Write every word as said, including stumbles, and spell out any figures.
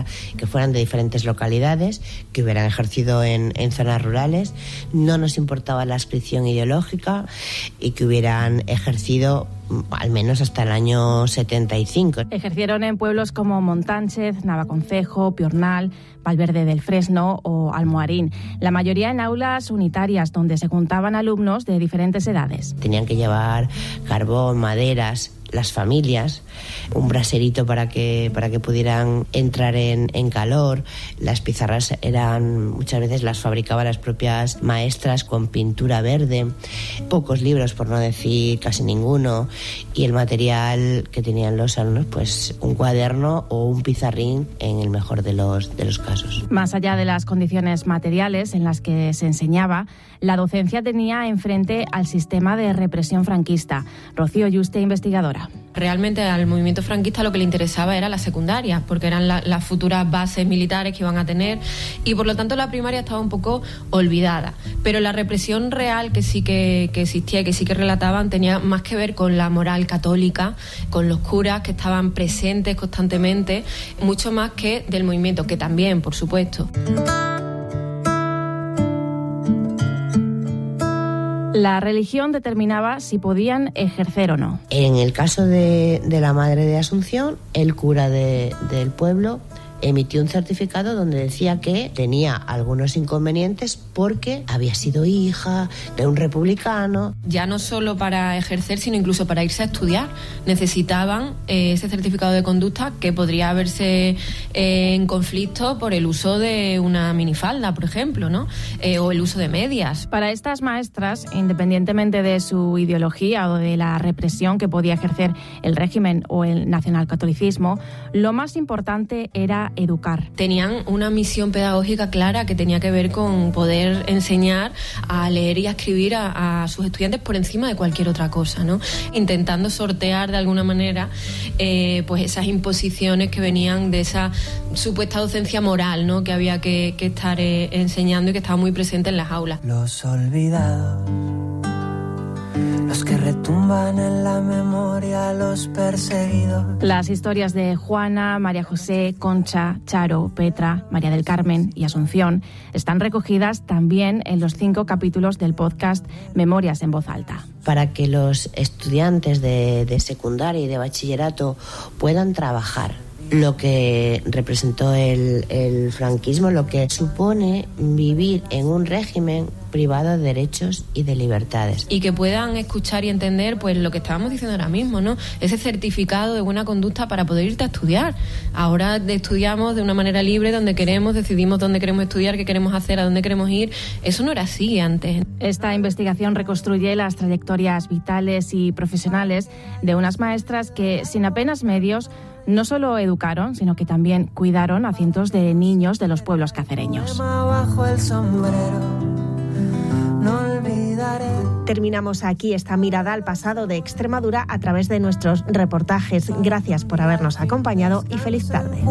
fuera, que fueran de diferentes localidades, que hubieran ejercido en, en zonas rurales. No nos importaba la adscripción ideológica y que hubieran ejercido al menos hasta el año setenta y cinco. Ejercieron en pueblos como Montánchez, Navaconcejo, Piornal, Valverde del Fresno o Almoharín, la mayoría en aulas unitarias donde se juntaban alumnos de diferentes edades. Tenían que llevar carbón, maderas, las familias, un braserito para que para que pudieran entrar en, en calor. Las pizarras eran, muchas veces las fabricaban las propias maestras con pintura verde, pocos libros, por no decir casi ninguno, y el material que tenían los alumnos, pues un cuaderno o un pizarrín en el mejor de los, de los casos. Más allá de las condiciones materiales en las que se enseñaba, la docencia tenía enfrente al sistema de represión franquista. Rocío Yuste, investigadora. Realmente al movimiento franquista lo que le interesaba era la secundaria, porque eran la, las futuras bases militares que iban a tener, y por lo tanto la primaria estaba un poco olvidada. Pero la represión real que sí que, que existía y que sí que relataban tenía más que ver con la moral católica, con los curas que estaban presentes constantemente, mucho más que del movimiento, que también, por supuesto. La religión determinaba si podían ejercer o no. En el caso de, de la madre de Asunción, el cura de, del pueblo emitió un certificado donde decía que tenía algunos inconvenientes porque había sido hija de un republicano. Ya no solo para ejercer, sino incluso para irse a estudiar. Necesitaban eh, ese certificado de conducta que podría haberse eh, en conflicto por el uso de una minifalda, por ejemplo, ¿no? Eh, o el uso de medias. Para estas maestras, independientemente de su ideología o de la represión que podía ejercer el régimen o el nacionalcatolicismo, lo más importante era educar. Tenían una misión pedagógica clara que tenía que ver con poder enseñar a leer y a escribir a, a sus estudiantes por encima de cualquier otra cosa, ¿no? Intentando sortear de alguna manera eh, pues esas imposiciones que venían de esa supuesta docencia moral, ¿no? Que había que, que estar eh, enseñando y que estaba muy presente en las aulas. Los olvidados, los que retumban en la memoria, los perseguidos. Las historias de Juana, María José, Concha, Charo, Petra, María del Carmen y Asunción están recogidas también en los cinco capítulos del podcast Memorias en Voz Alta. Para que los estudiantes de, de secundaria y de bachillerato puedan trabajar lo que representó el, el franquismo, lo que supone vivir en un régimen privado de derechos y de libertades. Y que puedan escuchar y entender pues lo que estábamos diciendo ahora mismo, ¿no? Ese certificado de buena conducta para poder irte a estudiar. Ahora estudiamos de una manera libre, donde queremos, decidimos dónde queremos estudiar, qué queremos hacer, a dónde queremos ir. Eso no era así antes. Esta investigación reconstruye las trayectorias vitales y profesionales de unas maestras que, sin apenas medios, no solo educaron, sino que también cuidaron a cientos de niños de los pueblos cacereños. Bajo el sombrero, no olvidaré. Terminamos aquí esta mirada al pasado de Extremadura a través de nuestros reportajes. Gracias por habernos acompañado y feliz tarde.